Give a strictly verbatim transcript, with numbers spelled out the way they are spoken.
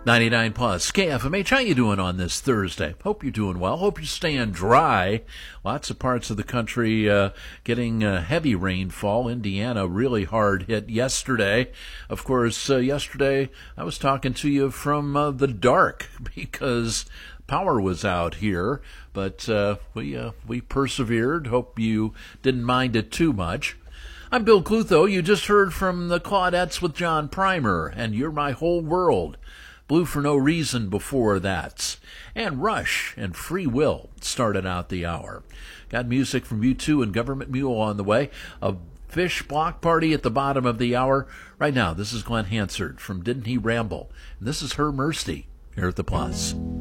ninety-nine plus K F M H. How you doing on this Thursday? Hope you're doing well. Hope you're staying dry. Lots of parts of the country uh, getting uh, heavy rainfall. Indiana really hard hit yesterday. Of course, uh, yesterday I was talking to you from uh, the dark because power was out here, but uh, we uh, we persevered. Hope you didn't mind it too much. I'm Bill Clutho. You just heard from the Claudettes with John Primer and You're My Whole World. Blue for No Reason before that. And Rush and Free Will started out the hour. Got music from U two and Government Mule on the way. A Fish Block Party at the bottom of the hour. Right now, this is Glenn Hansard from Didn't He Ramble? And this is Her Mercy here at the Plus.